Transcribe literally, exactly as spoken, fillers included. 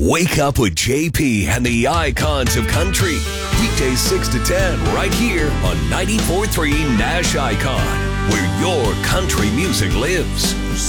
Wake up with J P and the icons of country. Weekdays six to ten right here on ninety-four point three Nash Icon, where your country music lives.